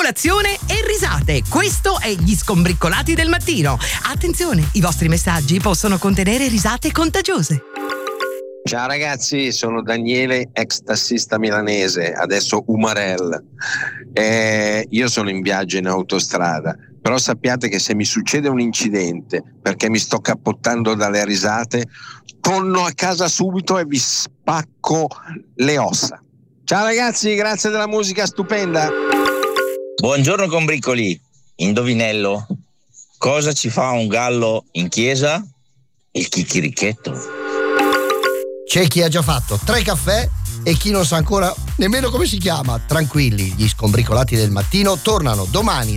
stimolazione e risate. Questo è Gli Skombrickolati del mattino. Attenzione, i vostri messaggi possono contenere risate contagiose. Ciao ragazzi, sono Daniele, ex tassista milanese, adesso Umarell. Io sono in viaggio in autostrada, però sappiate che se mi succede un incidente perché mi sto cappottando dalle risate, torno a casa subito e vi spacco le ossa. Ciao ragazzi, grazie della musica stupenda. Buongiorno combriccoli, indovinello, cosa ci fa un gallo in chiesa? Il chicchirichetto. C'è chi ha già fatto 3 caffè e chi non sa ancora nemmeno come si chiama. Tranquilli, gli Skombrickolati del mattino tornano domani